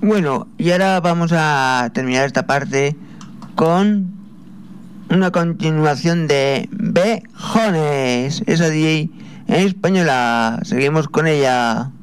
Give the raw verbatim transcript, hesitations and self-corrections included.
Bueno, y ahora vamos a terminar esta parte con una continuación de Bejones, esa D J en española. Seguimos con ella.